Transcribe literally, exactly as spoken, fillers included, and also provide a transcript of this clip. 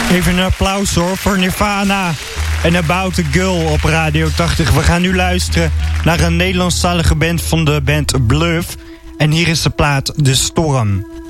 Even een applaus hoor voor Nirvana en About a Girl op Radio tachtig. We gaan nu luisteren naar een Nederlandstalige band van de band Bluff. En hier is de plaat De Storm.